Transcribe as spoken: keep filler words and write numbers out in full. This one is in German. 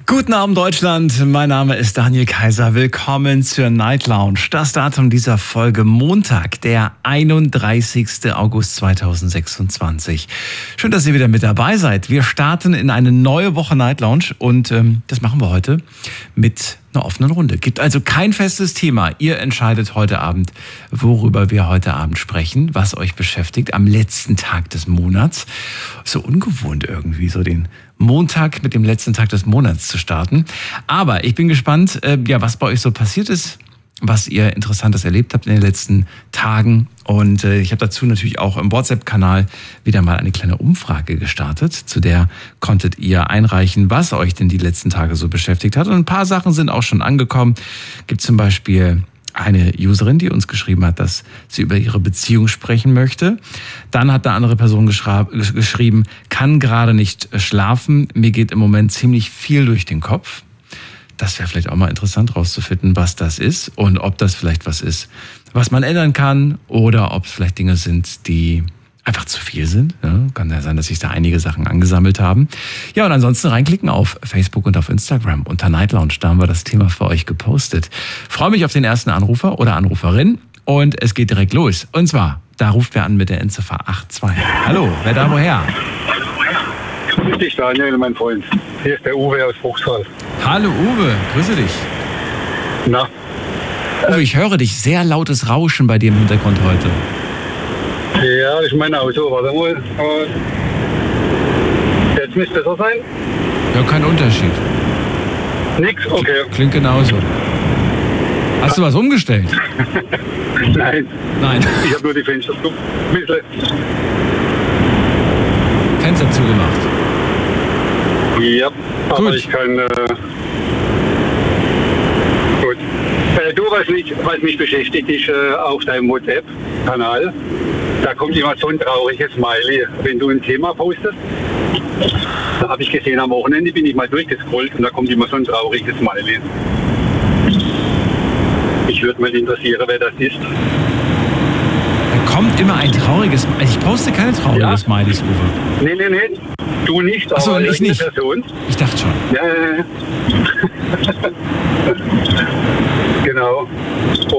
Guten Abend Deutschland, mein Name ist Daniel Kaiser. Willkommen zur Night Lounge. Das Datum dieser Folge Montag, der einunddreißigster August zweitausendsechsundzwanzig. Schön, dass ihr wieder mit dabei seid. Wir starten in eine neue Woche Night Lounge und ähm, das machen wir heute mit einer offenen Runde. Gibt also kein festes Thema. Ihr entscheidet heute Abend, worüber wir heute Abend sprechen, was euch beschäftigt am letzten Tag des Monats. So ungewohnt irgendwie, so den Montag mit dem letzten Tag des Monats zu starten. Aber ich bin gespannt, äh, ja, was bei euch so passiert ist, was ihr Interessantes erlebt habt in den letzten Tagen. Und äh, ich habe dazu natürlich auch im WhatsApp-Kanal wieder mal eine kleine Umfrage gestartet. Zu der konntet ihr einreichen, was euch denn die letzten Tage so beschäftigt hat. Und ein paar Sachen sind auch schon angekommen. Gibt zum Beispiel eine Userin, die uns geschrieben hat, dass sie über ihre Beziehung sprechen möchte. Dann hat eine andere Person geschra- geschrieben, kann gerade nicht schlafen. Mir geht im Moment ziemlich viel durch den Kopf. Das wäre vielleicht auch mal interessant rauszufinden, was das ist und ob das vielleicht was ist, was man ändern kann oder ob es vielleicht Dinge sind, die einfach zu viel sind. Ja, kann ja sein, dass sich da einige Sachen angesammelt haben. Ja, und ansonsten reinklicken auf Facebook und auf Instagram unter Night Lounge. Da haben wir das Thema für euch gepostet. Freue mich auf den ersten Anrufer oder Anruferin und es geht direkt los. Und zwar, da ruft wer an mit der Endziffer acht zwei. Hallo, wer da woher? Grüß dich, Daniel, mein Freund. Hier ist der Uwe aus Fuchstal. Hallo Uwe, grüße dich. Na? Uwe, ich höre dich. Sehr lautes Rauschen bei dir im Hintergrund heute. Ja, das ist mein Auto. Warte mal. Jetzt müsste es besser sein? Ja, kein Unterschied. Nix? Okay. Klingt genauso. Hast du was umgestellt? Nein. Nein. Ich habe nur die Fenster zu. Ein bisschen. Fenster zugemacht. Ja, aber Gut. ich kann... Äh, gut. Äh, du, was mich, was mich beschäftigt, ist äh, auf deinem WhatsApp-Kanal. Da kommt immer so ein trauriges Smiley, wenn du ein Thema postest. Da habe ich gesehen, am Wochenende bin ich mal durchgescrollt und da kommt immer so ein trauriges Smiley. Ich würde mich interessieren, wer das ist. Da kommt immer ein trauriges... Also ich poste keine traurigen Ja. Smileys, Uwe. Nee, nee, nee. Du nicht, Ach so, aber ich irgendeine nicht. Person. Ich dachte schon. Ja, ja, ja. Genau.